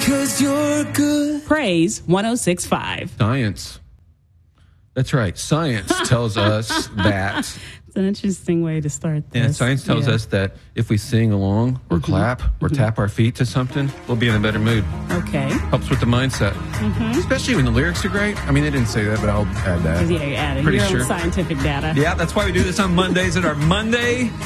'cause you're good. Praise 106.5. Science. That's right. Science tells us that. It's an interesting way to start this. Yeah, science tells us that if we sing along or clap or tap our feet to something, we'll be in a better mood. Okay. Helps with the mindset. Especially when the lyrics are great. I mean, they didn't say that, but I'll add that. Yeah, you added Pretty your own sure. scientific data. Yeah, that's why we do this on Mondays at our Monday